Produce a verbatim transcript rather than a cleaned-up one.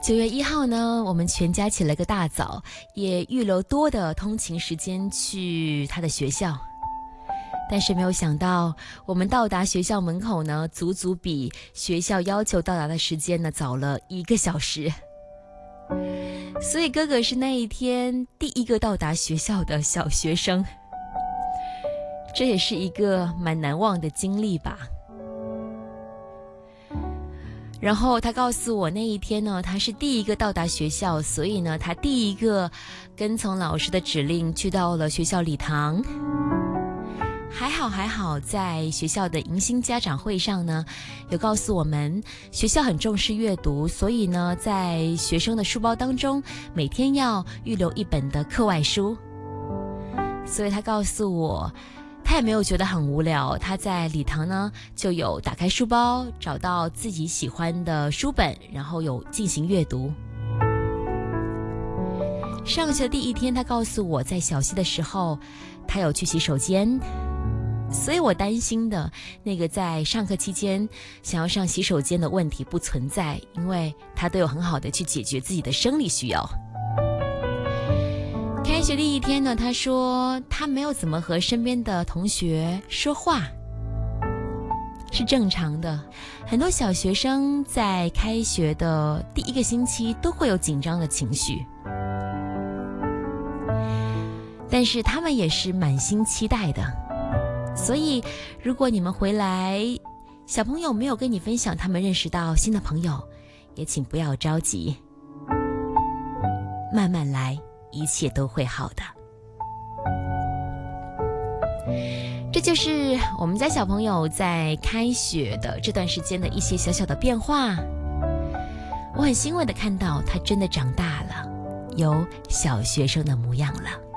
九月一号呢，我们全家起了个大早，也预留多的通勤时间去他的学校。但是没有想到，我们到达学校门口呢，足足比学校要求到达的时间呢早了一个小时。所以哥哥是那一天第一个到达学校的小学生，这也是一个蛮难忘的经历吧。然后他告诉我，那一天呢，他是第一个到达学校，所以呢，他第一个跟从老师的指令去到了学校礼堂。还好还好，在学校的迎新家长会上呢，有告诉我们学校很重视阅读，所以呢，在学生的书包当中每天要预留一本的课外书。所以他告诉我，他也没有觉得很无聊，他在礼堂呢就有打开书包，找到自己喜欢的书本，然后有进行阅读。上学的第一天，他告诉我在小息的时候他有去洗手间，所以我担心的那个在上课期间想要上洗手间的问题不存在，因为他都有很好的去解决自己的生理需要。开学第一天呢，他说他没有怎么和身边的同学说话，是正常的。很多小学生在开学的第一个星期都会有紧张的情绪，但是他们也是满心期待的。所以如果你们回来，小朋友没有跟你分享他们认识到新的朋友，也请不要着急，慢慢来，一切都会好的。这就是我们家小朋友在开学的这段时间的一些小小的变化。我很欣慰的看到他真的长大了，有小学生的模样了。